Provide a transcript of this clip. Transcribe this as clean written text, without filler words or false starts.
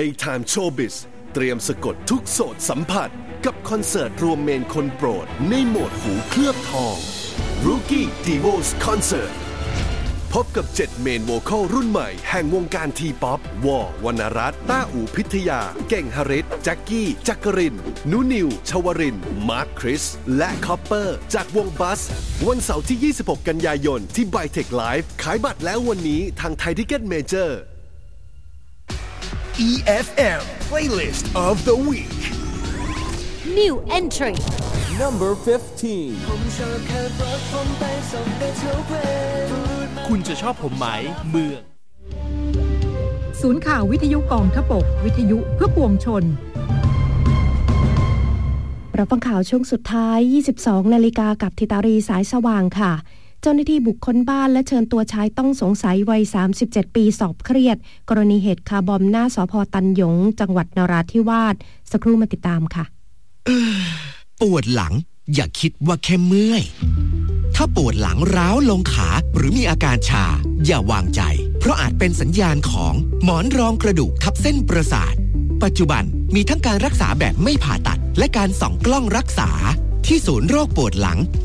Daytime Showbiz เตรียมสะกดทุกโสตสัมผัสกับคอนเสิร์ตรวมเมนคนโปรดในโหมดหูเคลือบทอง Rookie Divos Concert พบกับ7เมนโวคอลรุ่นใหม่แห่งวงการทีป๊อปวอวรรณรัตน์ต้าอู่พิทยาเก่งหฤทธิ์แจ็คกี้จักรินนุนิวชวรินทร์มาร์คคริสและคอปเปอร์จากวงบัสวันเสาร์ที่26กันยายนที่ Bytech Live ขายบัตรแล้ววันนี้ทางไทยทิกเก็ตเมเจอร์ EFM Playlist of the Week New Entry Number 15 คุณจะชอบผมไหมเมืองศูนย์ข่าววิทยุกองทพบกวิทยุเพื่อปวงชนรับฟังข่าวช่วงสุดท้าย 22 นาฬิกากับธิตารีสายสว่างค่ะเจ้าหน้าที่บุกค้นบ้านและเชิญตัวชายต้องสงสัยวัย37 ปีสอบเครียดกรณีเหตุคาร์บอมหน้าสภ.ตันหยงจังหวัดนราธิวาสสักครู่มาติดตามค่ะปวดหลังอย่าคิดว่าแค่เมื่อยถ้าปวดหลังร้าวลงขาหรือมีอาการชาอย่าวางใจเพราะอาจเป็นสัญญาณของหมอนรองกระดูกทับเส้นประสาทปัจจุบันมีทั้งการรักษาแบบไม่ผ่าตัดและการส่องกล้องรักษาที่ศูนย์โรคปวดหลัง